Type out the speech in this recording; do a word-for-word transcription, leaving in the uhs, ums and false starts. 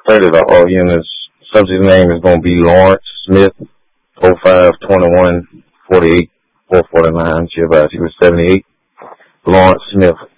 thirty of all units. Subject name is going to be Lawrence Smith, oh five twenty-one forty-eight four forty-nine. She about she was seventy-eight. Lawrence Smith.